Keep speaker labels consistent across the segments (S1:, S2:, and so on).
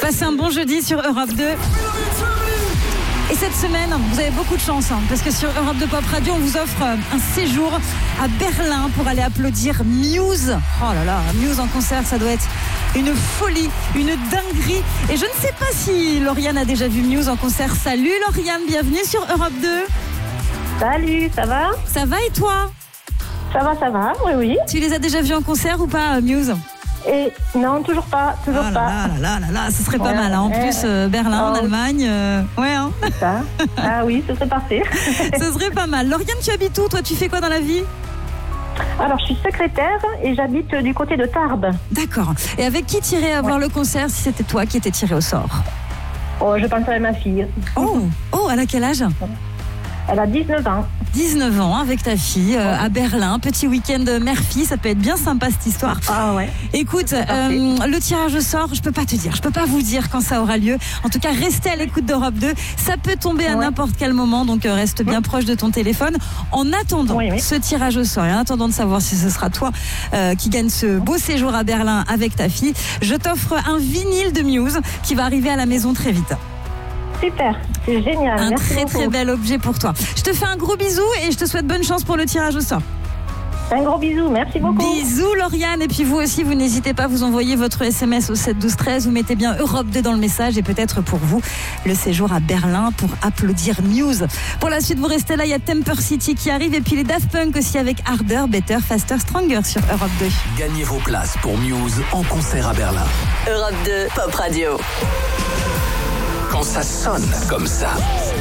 S1: Passez un bon jeudi sur Europe 2. Et cette semaine, vous avez beaucoup de chance, parce que sur Europe 2 Pop Radio, on vous offre un séjour à Berlin pour aller applaudir Muse. Oh là là, Muse en concert, ça doit être une folie, une dinguerie. Et je ne sais pas si Lauriane a déjà vu Muse en concert. Salut Lauriane, bienvenue sur Europe 2.
S2: Salut, ça va ?
S1: Ça va et toi ?
S2: Ça va, oui.
S1: Tu les as déjà vus en concert ou pas, Muse ?
S2: Et non, toujours pas.
S1: Là, ce serait pas mal. En plus, Berlin, en Allemagne, ouais. Hein.
S2: Ça. Ah oui, ce serait parfait.
S1: Ce serait pas mal. Lauriane, tu habites où ? Toi, tu fais quoi dans la vie ?
S2: Alors, je suis secrétaire et j'habite du côté de Tarbes.
S1: D'accord. Et avec qui t'irais à voir le concert si c'était toi qui étais tiré au sort ?
S2: Oh, je penserais à ma fille.
S1: Oh, elle a quel âge ?
S2: Elle a 19 ans.
S1: 19 ans avec ta fille à Berlin, petit week-end mère-fille, ça peut être bien sympa cette histoire.
S2: Ah ouais.
S1: Écoute, le tirage au sort, je peux pas vous dire quand ça aura lieu. En tout cas, restez à l'écoute d'Europe 2. Ça peut tomber à n'importe quel moment, donc reste bien proche de ton téléphone. En attendant ce tirage au sort et en attendant de savoir si ce sera toi qui gagne ce beau séjour à Berlin avec ta fille, je t'offre un vinyle de Muse qui va arriver à la maison très vite.
S2: Super, c'est génial.
S1: Un
S2: Merci
S1: très
S2: beaucoup.
S1: très bel objet pour toi. Je te fais un gros bisou et je te souhaite bonne chance pour le tirage au sort.
S2: Un gros bisou, merci beaucoup.
S1: Bisous Lauriane, et puis vous aussi, vous n'hésitez pas, vous envoyez votre SMS au 7 12 13, vous mettez bien Europe 2 dans le message et peut-être pour vous le séjour à Berlin pour applaudir Muse. Pour la suite, vous restez là, il y a Temper City qui arrive et puis les Daft Punk aussi avec Harder, Better, Faster, Stronger sur Europe 2.
S3: Gagnez vos places pour Muse en concert à Berlin.
S4: Europe 2 Pop Radio.
S3: Quand ça sonne comme ça.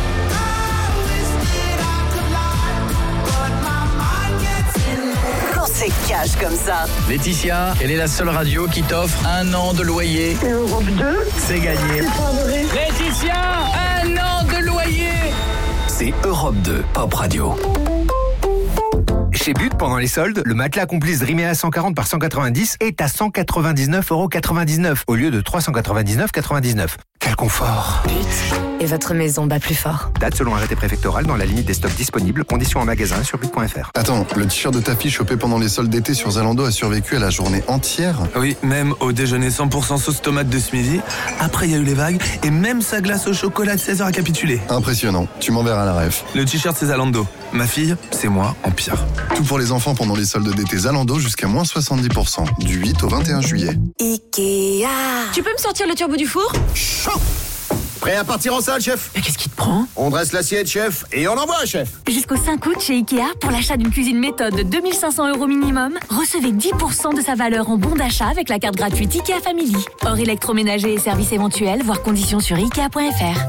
S4: Quand c'est cash comme ça.
S5: Laetitia, elle est la seule radio qui t'offre 1 an de loyer.
S2: Europe 2,
S5: C'est gagné. Laetitia, 1 an de loyer.
S3: C'est Europe 2 Pop Radio.
S6: Chez But, pendant les soldes, le matelas Complice Riméa 140 par 190 est à 199,99€ au lieu de 399,99€. Quel confort!
S7: Et votre maison bat plus fort.
S6: Date selon arrêté préfectoral dans la limite des stocks disponibles. Conditions en magasin sur but.fr.
S8: Attends, le t-shirt de ta fille chopé pendant les soldes d'été sur Zalando a survécu à la journée entière?
S9: Oui, même au déjeuner 100% sauce tomate de ce midi. Après, il y a eu les vagues et même sa glace au chocolat de 16h a capitulé.
S8: Impressionnant. Tu m'enverras la ref.
S9: Le t-shirt, c'est Zalando. Ma fille, c'est moi en pire.
S8: Tout pour les enfants pendant les soldes d'été Zalando jusqu'à moins 70%. Du 8 au 21 juillet.
S7: Ikea.
S1: Tu peux me sortir le turbo du four ?
S10: Chaud! Prêt à partir en salle, chef?
S7: Mais qu'est-ce qui te prend ?
S10: On dresse l'assiette, chef, et on envoie, chef.
S11: Jusqu'au 5 août chez Ikea, pour l'achat d'une cuisine méthode de 2 500 € minimum, recevez 10% de sa valeur en bon d'achat avec la carte gratuite Ikea Family. Hors électroménager et services éventuels, voire conditions sur Ikea.fr.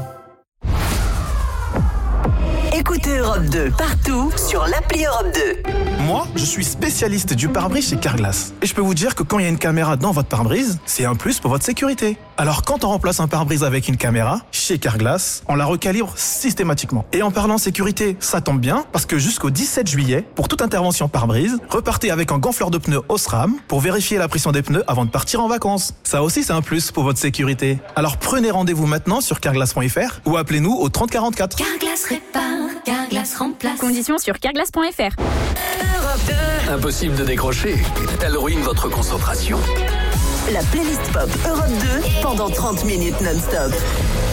S4: Écoutez Europe 2 partout sur l'appli Europe 2.
S9: Moi, je suis spécialiste du pare-brise chez Carglass. Et je peux vous dire que quand il y a une caméra dans votre pare-brise, c'est un plus pour votre sécurité. Alors quand on remplace un pare-brise avec une caméra, chez Carglass, on la recalibre systématiquement. Et en parlant sécurité, ça tombe bien, parce que jusqu'au 17 juillet, pour toute intervention pare-brise, repartez avec un gonfleur de pneus Osram pour vérifier la pression des pneus avant de partir en vacances. Ça aussi, c'est un plus pour votre sécurité. Alors prenez rendez-vous maintenant sur carglass.fr ou appelez-nous au 30 44.
S11: Carglass répare, Carglass remplace. Conditions sur carglass.fr.
S3: Impossible de décrocher. Elle ruine votre concentration.
S4: La playlist pop Europe 2 pendant 30 minutes non-stop.